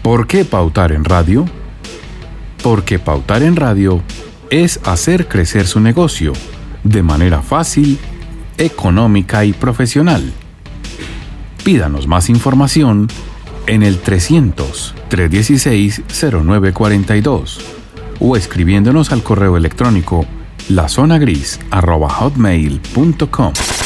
¿Por qué pautar en radio? Porque pautar en radio es hacer crecer su negocio de manera fácil, económica y profesional. Pídanos más información en el 300-316-0942 o escribiéndonos al correo electrónico lazonagris@hotmail.com.